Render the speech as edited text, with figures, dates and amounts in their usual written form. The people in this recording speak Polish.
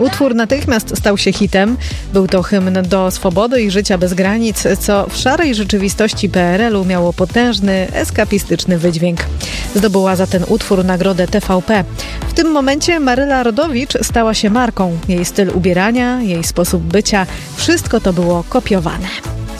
Utwór natychmiast stał się hitem. Był to hymn do swobody i życia bez granic, co w szarej rzeczywistości PRL-u miało potężny, eskapistyczny wydźwięk. Zdobyła za ten utwór nagrodę TVP. W tym momencie Maryla Rodowicz stała się marką. Jej styl ubierania, jej sposób bycia, wszystko to było kopiowane.